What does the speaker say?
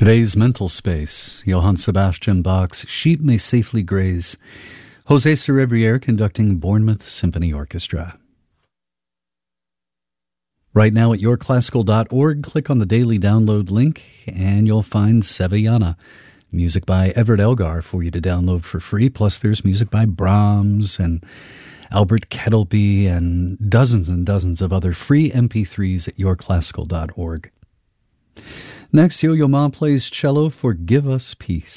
Today's mental space, Johann Sebastian Bach's Sheep May Safely Graze, José Cerebriere conducting Bournemouth Symphony Orchestra. Right now at yourclassical.org, click on the daily download link and you'll find Sevillana, music by Everett Elgar for you to download for free. Plus there's music by Brahms and Albert Kettleby and dozens of other free MP3s at yourclassical.org. Next, Yo-Yo Ma plays cello for Give Us Peace.